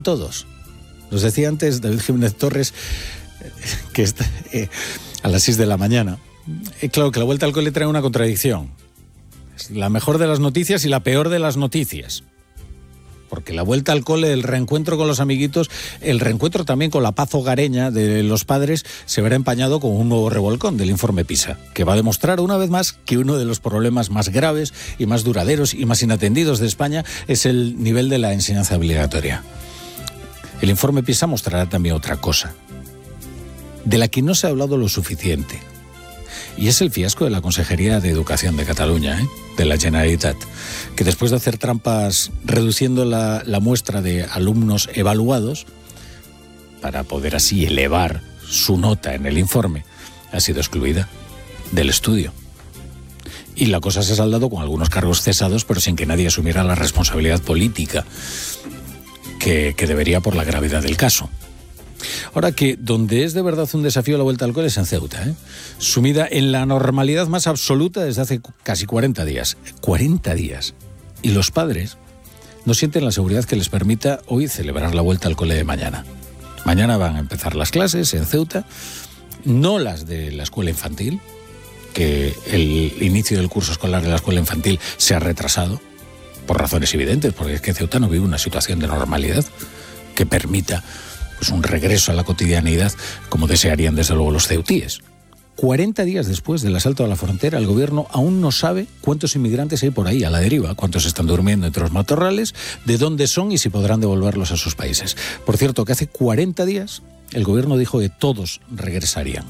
todos. Nos decía antes David Jiménez Torres que a las 6 de la mañana. Claro que la vuelta al cole trae una contradicción. Es la mejor de las noticias y la peor de las noticias. Porque la vuelta al cole, el reencuentro con los amiguitos, el reencuentro también con la paz hogareña de los padres, se verá empañado con un nuevo revolcón del informe PISA, que va a demostrar una vez más que uno de los problemas más graves y más duraderos y más inatendidos de España es el nivel de la enseñanza obligatoria. El informe PISA mostrará también otra cosa, de la que no se ha hablado lo suficiente. Y es el fiasco de la Consejería de Educación de Cataluña, de la Generalitat, que después de hacer trampas reduciendo la muestra de alumnos evaluados, para poder así elevar su nota en el informe, ha sido excluida del estudio. Y la cosa se ha saldado con algunos cargos cesados, pero sin que nadie asumiera la responsabilidad política que debería por la gravedad del caso. Ahora que donde es de verdad un desafío la vuelta al cole es en Ceuta, sumida en la normalidad más absoluta desde hace casi 40 días. 40 días. Y los padres no sienten la seguridad que les permita hoy celebrar la vuelta al cole de mañana. Mañana van a empezar las clases en Ceuta, no las de la escuela infantil, que el inicio del curso escolar de la escuela infantil se ha retrasado, por razones evidentes, porque es que Ceuta no vive una situación de normalidad que permita un regreso a la cotidianidad como desearían desde luego los ceutíes. 40 días después del asalto a la frontera, el gobierno aún no sabe cuántos inmigrantes hay por ahí a la deriva, cuántos están durmiendo entre los matorrales, de dónde son y si podrán devolverlos a sus países. Por cierto, que hace 40 días el gobierno dijo que todos regresarían.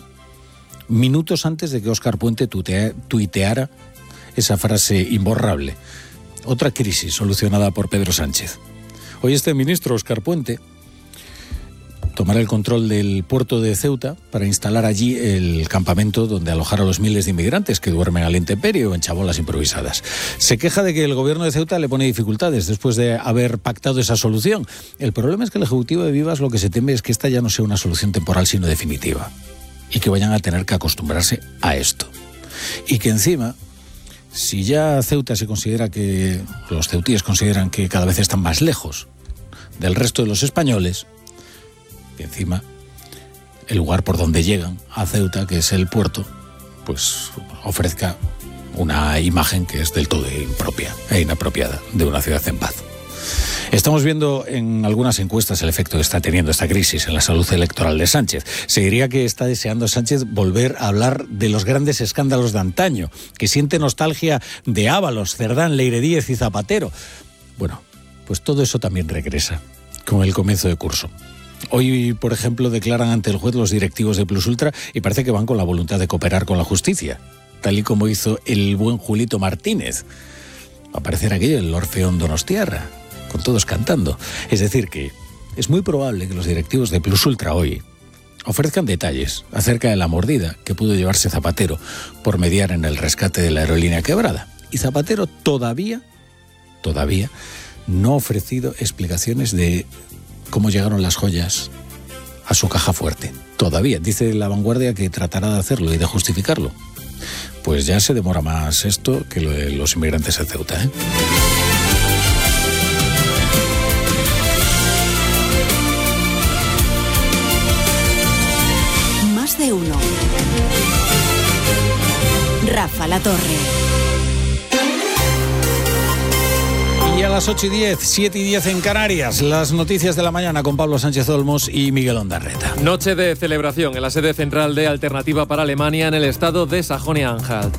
Minutos antes de que Óscar Puente tuiteara esa frase imborrable. Otra crisis solucionada por Pedro Sánchez. Hoy este ministro, Óscar Puente, tomará el control del puerto de Ceuta para instalar allí el campamento donde alojar a los miles de inmigrantes que duermen a la intemperie o en chabolas improvisadas. Se queja de que el gobierno de Ceuta le pone dificultades después de haber pactado esa solución. El problema es que el Ejecutivo de Vivas lo que se teme es que esta ya no sea una solución temporal sino definitiva y que vayan a tener que acostumbrarse a esto. Y que encima, si ya Ceuta se considera que, los ceutíes consideran que cada vez están más lejos del resto de los españoles, que encima el lugar por donde llegan a Ceuta, que es el puerto, pues ofrezca una imagen que es del todo impropia e inapropiada de una ciudad en paz. Estamos viendo en algunas encuestas el efecto que está teniendo esta crisis en la salud electoral de Sánchez. Se diría que está deseando Sánchez volver a hablar de los grandes escándalos de antaño, que siente nostalgia de Ábalos, Cerdán, Leire Díez y Zapatero. Bueno, pues todo eso también regresa con el comienzo de curso. Hoy, por ejemplo, declaran ante el juez los directivos de Plus Ultra y parece que van con la voluntad de cooperar con la justicia, tal y como hizo el buen Julito Martínez. Va a aparecer aquello, el Orfeón Donostiarra, con todos cantando. Es decir, que es muy probable que los directivos de Plus Ultra hoy ofrezcan detalles acerca de la mordida que pudo llevarse Zapatero por mediar en el rescate de la aerolínea quebrada. Y Zapatero todavía no ha ofrecido explicaciones de cómo llegaron las joyas a su caja fuerte. Todavía, dice La Vanguardia que tratará de hacerlo y de justificarlo. Pues ya se demora más esto que lo de los inmigrantes en Ceuta, Más de uno. Rafa La Torre. Y a las 8:10, 7:10 en Canarias, las noticias de la mañana con Pablo Sánchez Olmos y Miguel Ondarreta. Noche de celebración en la sede central de Alternativa para Alemania en el estado de Sajonia-Anhalt.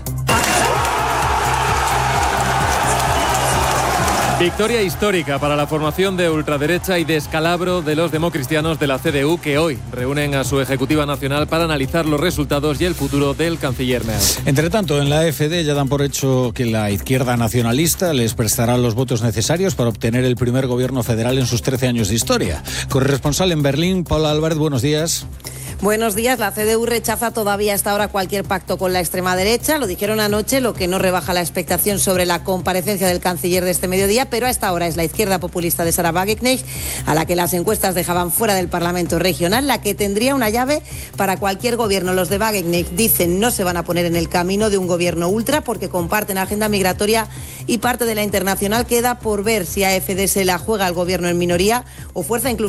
Victoria histórica para la formación de ultraderecha y descalabro de los democristianos de la CDU, que hoy reúnen a su ejecutiva nacional para analizar los resultados y el futuro del canciller Merz. Entre tanto, en la AfD ya dan por hecho que la izquierda nacionalista les prestará los votos necesarios para obtener el primer gobierno federal en sus 13 años de historia. Corresponsal en Berlín, Paula Álvarez, buenos días. Buenos días. La CDU rechaza todavía hasta ahora cualquier pacto con la extrema derecha. Lo dijeron anoche, lo que no rebaja la expectación sobre la comparecencia del canciller de este mediodía, pero a esta hora es la izquierda populista de Sarah Wagenknecht, a la que las encuestas dejaban fuera del Parlamento regional, la que tendría una llave para cualquier gobierno. Los de Wagenknecht dicen no se van a poner en el camino de un gobierno ultra porque comparten agenda migratoria y parte de la internacional. Queda por ver si AfD se la juega al gobierno en minoría o fuerza incluso